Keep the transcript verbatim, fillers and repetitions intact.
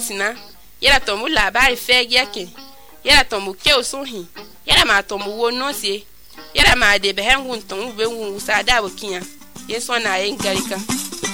sina yera to mu labari fe yake yera to mu ke osuhin yera ma to mu wo no sie yera ma de be hengun to mu be wu sa da bokiya yeso na yin garika